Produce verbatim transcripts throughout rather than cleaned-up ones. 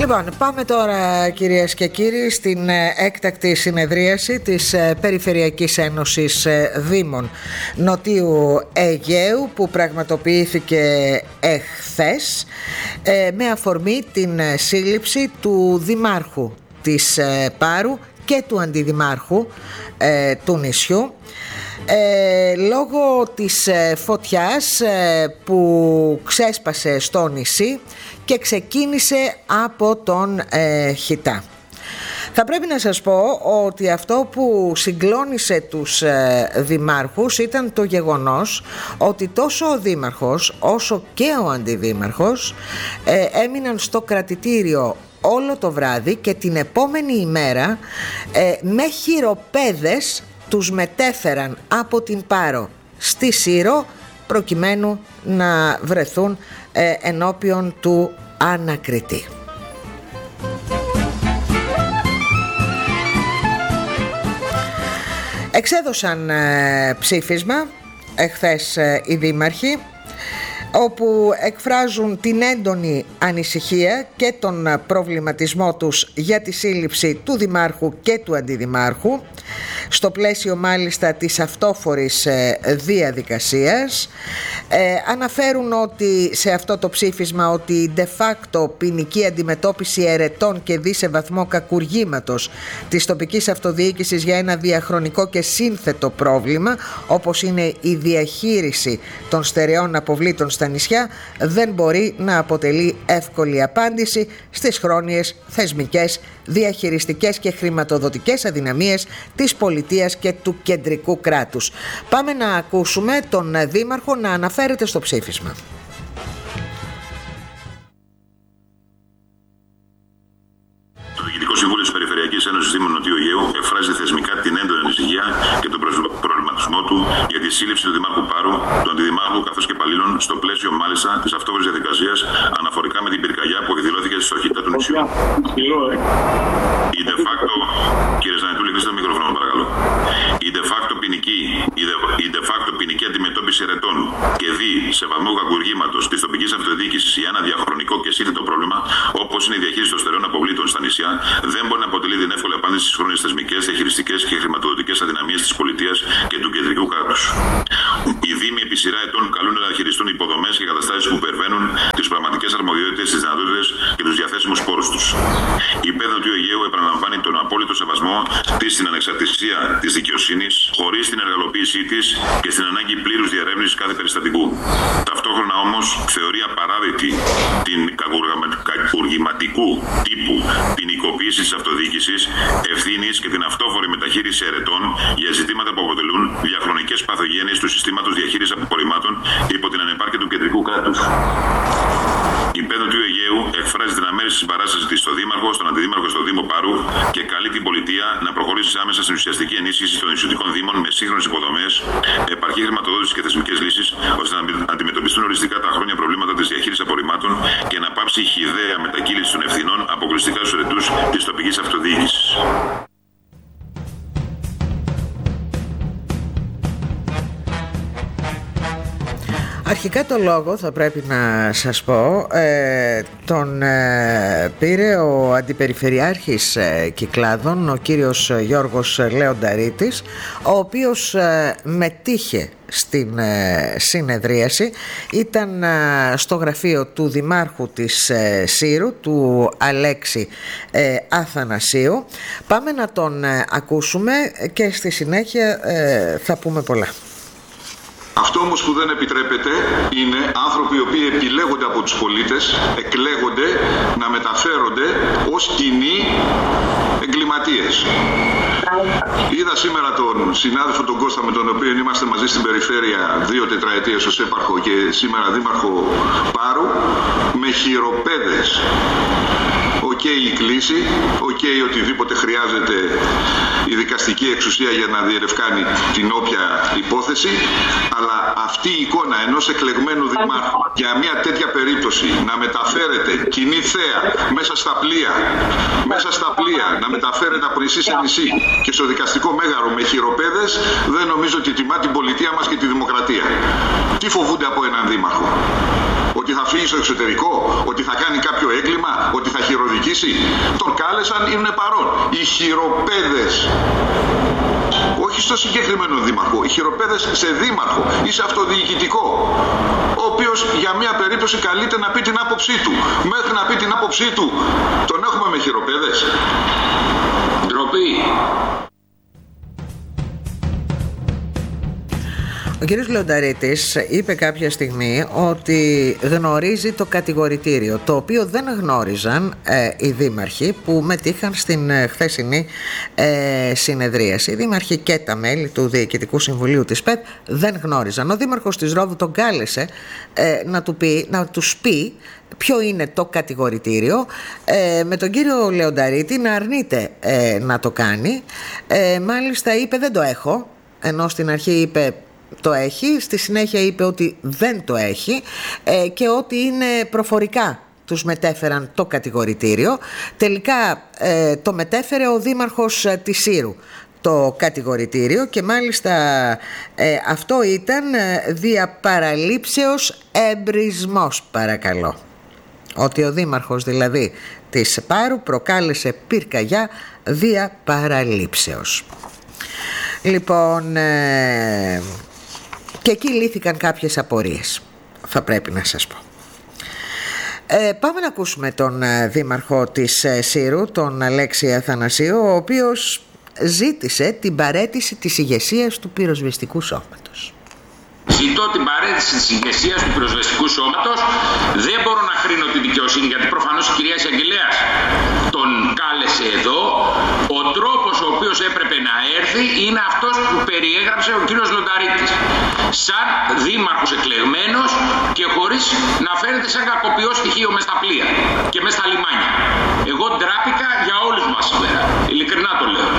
Λοιπόν, πάμε τώρα κυρίες και κύριοι στην έκτακτη συνεδρίαση της Περιφερειακής Ένωσης Δήμων Νοτιού Αιγαίου που πραγματοποιήθηκε εχθές με αφορμή την σύλληψη του Δημάρχου της Πάρου και του Αντιδημάρχου του νησιού Ε, λόγω της ε, φωτιάς ε, που ξέσπασε στο νησί και ξεκίνησε από τον ε, Χιτά. Θα πρέπει να σας πω ότι αυτό που συγκλώνησε τους ε, δημάρχους ήταν το γεγονός ότι τόσο ο δήμαρχος όσο και ο αντιδήμαρχος ε, έμειναν στο κρατητήριο όλο το βράδυ και την επόμενη ημέρα ε, με χειροπέδες τους μετέφεραν από την Πάρο στη Σύρο προκειμένου να βρεθούν ε, ενώπιον του ανακριτή. Εξέδωσαν ε, ψήφισμα εχθές ε, οι δήμαρχοι όπου εκφράζουν την έντονη ανησυχία και τον προβληματισμό τους για τη σύλληψη του Δημάρχου και του Αντιδημάρχου στο πλαίσιο μάλιστα της αυτόφορης διαδικασίας. Ε, αναφέρουν ότι σε αυτό το ψήφισμα ότι η de facto ποινική αντιμετώπιση ερετών και δι σε βαθμό κακουργήματος της τοπικής αυτοδιοίκησης για ένα διαχρονικό και σύνθετο πρόβλημα όπως είναι η διαχείριση των στερεών αποβλήτων στα νησιά δεν μπορεί να αποτελεί εύκολη απάντηση στις χρόνιες θεσμικές, διαχειριστικές και χρηματοδοτικές αδυναμίες της πολιτείας και του κεντρικού κράτους. Πάμε να ακούσουμε τον Δήμαρχο να αναφέρεται στο ψήφισμα. Το Διοικητικό Συμβούλιο της Περιφερειακής Ένωσης Δήμων Νοτιού Αιγαίου εκφράζει θεσμικά την έντονη ανησυχία και τον προβληματισμό του για τη σύλληψη του Δημάρχου Πάρου, του Αντιδημάρχου καθώς και υπαλλήλων στο πλαίσιο μάλιστα της αυτόφορης διαδικασίας αναφορικά με την πυρκαγιά που εκδηλώθηκε στο Χιτά του νησιού. Η de facto, κύριε Ζανετούλη, κλείστε το μικρόφωνο παρακαλώ. Η de facto ποινική, η de, η de facto ποινική αντιμετώπιση ερετών και δι σε βαθμό κακουργήματος της τοπικής αυτοδιοίκησης για ένα διαχρονικό και σύνθετο πρόβλημα όπως είναι η διαχείριση των στερεών αποβλήτων στα νησιά δεν μπορεί να αποτελεί την εύκολη απάντηση στις χρόνιες θεσμικές, διαχειριστικές και χρηματοδοτικές αδυναμίες της πολιτείας και του κεντρικού κράτους. Οι Δήμοι επί σειρά ετών καλούνται να χειριστούν υποδομές και καταστάσεις που υπερβαίνουν τις πραγματικές αρμοδιότητες, τις δυνατότητες και τους διαθέσιμους πόρους τους. Η ΠΕΔ Νοτιού Αιγαίου επαναλαμβάνει τον απόλυτο σεβασμό της στην ανεξαρτησία της δικαιοσύνης, χωρίς την εργαλοποίησή της και στην ανάγκη πλήρους διερεύνησης κάθε περιστατικού. Ταυτόχρονα όμως θεωρεί απαράδεκτη την κακουργηματικού τύπου ποινικοποίηση της αυτοδιοίκησης, ευθύνης και την αυτόφορη μεταχείριση ερετών για ζητήματα που αποτελούν διαχρονικές παθογένειες του συστήματος διαχείρισης απορριμμάτων υπό την ανεπάρκεια του κεντρικού κράτους. Η ΠΕΔ Νοτιού Αιγαίου εκφράζει την αμέριστη συμπαράσταση της στο Δήμαρχο, στον Αντιδήμαρχο στο Δήμο Πάρου και καλεί την πολιτεία να προχωρήσει άμεσα στην ουσιαστική ενίσχυση των νησιωτικών δήμων με σύγχρονες υποδομές, επαρκή χρηματοδότηση και θεσμικές λύσεις, ώστε να αντιμετωπιστούν οριστικά τα χρόνια προβλήματα της διαχείρισης απορριμμάτων και να πάψει η χυδαία μετακύληση των ευθυνών αποκλειστικά στους ερετούς της τοπικής αυτοδιοίκησης. Αρχικά το λόγο θα πρέπει να σας πω ε, τον ε, πήρε ο Αντιπεριφερειάρχης ε, Κυκλάδων, ο κύριος Γιώργος Λεονταρίτης, ο οποίος ε, μετήχε στην ε, συνεδρίαση, ήταν ε, στο γραφείο του Δημάρχου της ε, Σύρου, του Αλέξη ε, Αθανασίου. Πάμε να τον ε, ακούσουμε και στη συνέχεια ε, θα πούμε πολλά. Αυτό όμως που δεν επιτρέπεται είναι άνθρωποι οι οποίοι επιλέγονται από τους πολίτες, εκλέγονται να μεταφέρονται ως κοινοί εγκληματίες. Είδα σήμερα τον συνάδελφο τον Κώστα με τον οποίο είμαστε μαζί στην περιφέρεια δύο τετραετίες ως έπαρχο και σήμερα δήμαρχο Πάρου με χειροπέδες. Οκ okay, η κλίση, οκ okay, οτιδήποτε χρειάζεται η δικαστική εξουσία για να διερευκάνει την όποια υπόθεση, αλλά αυτή η εικόνα ενός εκλεγμένου δημάρχου για μια τέτοια περίπτωση να μεταφέρεται κοινή θέα μέσα στα πλοία, μέσα στα πλοία να μεταφέρεται από νησί σε νησί και στο δικαστικό μέγαρο με χειροπέδες, δεν νομίζω ότι τιμά την πολιτεία μας και τη δημοκρατία. Τι φοβούνται από έναν δήμαρχο? Ότι θα φύγει στο εξωτερικό, ότι θα κάνει κάποιο έγκλημα, ότι θα χειροδικήσει οδηγήσει. Τον κάλεσαν, είναι παρόν. Οι χειροπέδες, όχι στο συγκεκριμένο δήμαρχο, οι χειροπέδες σε δήμαρχο ή σε αυτοδιοικητικό, ο οποίος για μια περίπτωση καλείται να πει την άποψή του. Μέχρι να πει την άποψή του, τον έχουμε με χειροπέδες. Ντροπή. Ο κύριος Λεονταρίτης είπε κάποια στιγμή ότι γνωρίζει το κατηγορητήριο, το οποίο δεν γνώριζαν ε, οι δήμαρχοι που μετήχαν στην ε, χθεσινή ε, συνεδρίαση. Οι δήμαρχοι και τα μέλη του Διοικητικού Συμβουλίου της ΠΕΠ δεν γνώριζαν. Ο δήμαρχος της Ρόδου τον κάλεσε ε, να, του πει, να τους πει ποιο είναι το κατηγορητήριο, ε, με τον κύριο Λεονταρίτη να αρνείται ε, να το κάνει. Ε, μάλιστα είπε δεν το έχω, ενώ στην αρχή είπε το έχει, στη συνέχεια είπε ότι δεν το έχει ε, και ότι είναι προφορικά τους μετέφεραν το κατηγορητήριο. Τελικά ε, το μετέφερε ο δήμαρχος ε, της Σύρου το κατηγορητήριο και μάλιστα ε, αυτό ήταν ε, δια παραλήψεως εμπρισμός, παρακαλώ. Ότι ο δήμαρχος δηλαδή της Πάρου προκάλεσε πυρκαγιά δια παραλήψεως. Λοιπόν, ε, και εκεί λύθηκαν κάποιες απορίες, θα πρέπει να σας πω. Ε, πάμε να ακούσουμε τον ε, δήμαρχο της ε, Σύρου, τον Αλέξη Αθανασίου, ο οποίος ζήτησε την παραίτηση της ηγεσίας του πυροσβεστικού σώματος. Ζητώ την παραίτηση της ηγεσίας του πυροσβεστικού σώματος. Δεν μπορώ να κρίνω τη δικαιοσύνη, γιατί προφανώς η κυρία Εισαγγελέας τον κάλεσε εδώ. Ο τρόπος ο οποίος έπρεπε να έρθει είναι αυτός που περιέγραψε ο κύριος Λεονταρίτης. Σαν δήμαρχος εκλεγμένος και χωρίς να φαίνεται σαν κακοποιό στοιχείο μες στα πλοία και μες στα λιμάνια. Εγώ ντράπηκα για όλους μας σήμερα. Ειλικρινά το λέω.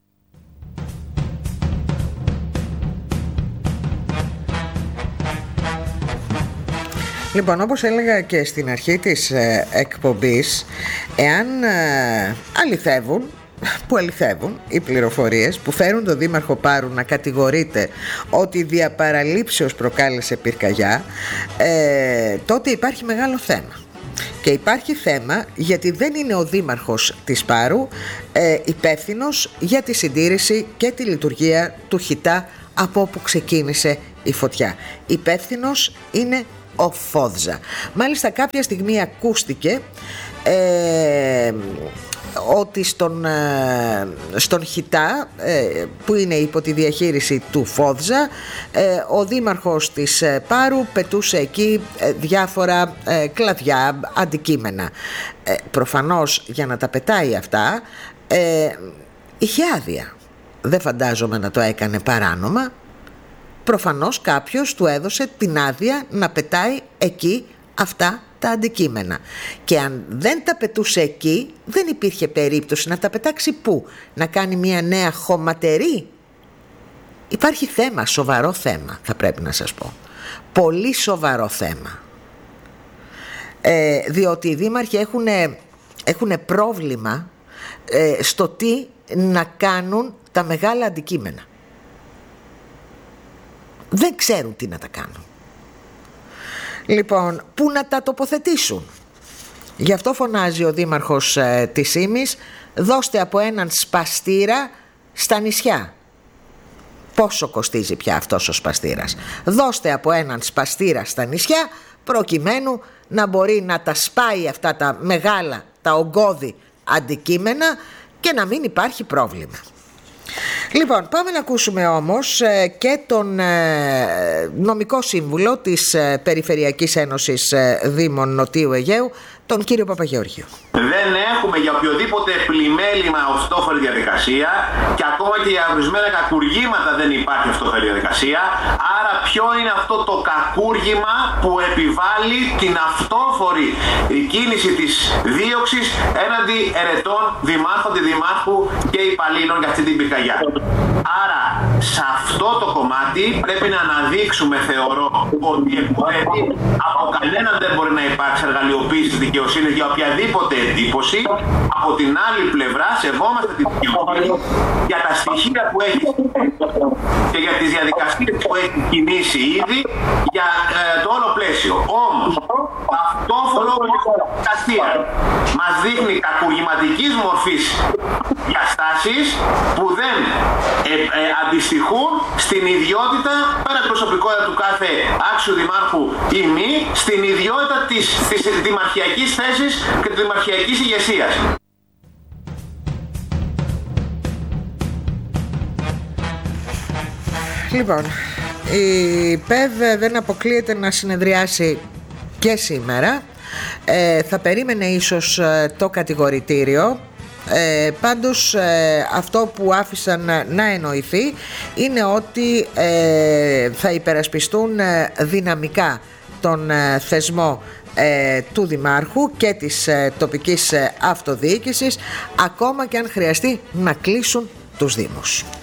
Λοιπόν, όπως έλεγα και στην αρχή της ε, εκπομπής, εάν ε, αληθεύουν, που αληθεύουν οι πληροφορίες που φέρουν τον δήμαρχο Πάρου να κατηγορείται ότι δια παραλήψεως προκάλεσε πυρκαγιά, ε, τότε υπάρχει μεγάλο θέμα. Και υπάρχει θέμα γιατί δεν είναι ο δήμαρχος της Πάρου ε, υπεύθυνος για τη συντήρηση και τη λειτουργία του χιτά από όπου ξεκίνησε η φωτιά. Υπεύθυνος είναι ο Φόδζα. Μάλιστα κάποια στιγμή ακούστηκε ε, ότι στον, ε, στον χιτά ε, που είναι υπό τη διαχείριση του Φόδζα, ε, ο δήμαρχος της ε, Πάρου πετούσε εκεί ε, διάφορα ε, κλαδιά, αντικείμενα. Ε, προφανώς για να τα πετάει αυτά ε, είχε άδεια. Δεν φαντάζομαι να το έκανε παράνομα. Προφανώς κάποιος του έδωσε την άδεια να πετάει εκεί αυτά τα αντικείμενα. Και αν δεν τα πετούσε εκεί, δεν υπήρχε περίπτωση να τα πετάξει πού? Να κάνει μια νέα χωματερή? Υπάρχει θέμα, σοβαρό θέμα, θα πρέπει να σας πω. Πολύ σοβαρό θέμα. Ε, διότι οι δήμαρχοι έχουν, έχουν πρόβλημα ε, στο τι να κάνουν τα μεγάλα αντικείμενα. Δεν ξέρουν τι να τα κάνουν. Λοιπόν, πού να τα τοποθετήσουν? Γι' αυτό φωνάζει ο δήμαρχος ε, της Ήμης, δώστε από έναν σπαστήρα στα νησιά. Πόσο κοστίζει πια αυτός ο σπαστήρας? Δώστε από έναν σπαστήρα στα νησιά, προκειμένου να μπορεί να τα σπάει αυτά τα μεγάλα, τα ογκώδη αντικείμενα και να μην υπάρχει πρόβλημα. Λοιπόν, πάμε να ακούσουμε όμως ε, και τον ε, νομικό σύμβουλο της ε, Περιφερειακής Ένωσης ε, Δήμων Νοτιού Αιγαίου, τον κύριο Παπαγεωργίου. Δεν έχουμε για οποιοδήποτε πλημέλημα ωστόχωρη διαδικασία και ακόμα και για ορισμένα κακουργήματα δεν υπάρχει ωστόχωρη διαδικασία. Άρα ποιο είναι αυτό το κακούργημα που επιβάλλει την αυτόφορη κίνηση της δίωξης έναντι ερετών δημάρχων, δημάρχου και υπαλλήλων για αυτή την πυρκαγιά? Άρα σε αυτό το κομμάτι πρέπει να αναδείξουμε, θεωρώ, ότι από κανέναν δεν μπορεί να υπάρξει εργαλειοποίηση της δικαιοσύνης για οποιαδήποτε αιτία. εντύπωση. Από την άλλη πλευρά σεβόμαστε την Βουλή για τα στοιχεία που έχει και για τις διαδικασίες που έχει κινήσει ήδη για ε, το όλο πλαίσιο. Όμως, αυτό διαδικασία μας δείχνει κακουργηματικής μορφής διαστάσεις που δεν ε, ε, αντιστοιχούν στην ιδιότητα, πέρα την προσωπικότητα του κάθε άξιου δημάρχου ή μη, στην ιδιότητα της, της δημαρχιακής θέσης και της δημαρχιακής ηγεσίας. Λοιπόν, η ΠΕΒ δεν αποκλείεται να συνεδριάσει και σήμερα. Ε, θα περίμενε ίσως το κατηγορητήριο. Ε, πάντως ε, αυτό που άφησαν να εννοηθεί είναι ότι ε, θα υπερασπιστούν ε, δυναμικά τον ε, θεσμό ε, του Δημάρχου και της ε, τοπικής ε, αυτοδιοίκησης, ακόμα και αν χρειαστεί να κλείσουν τους Δήμους.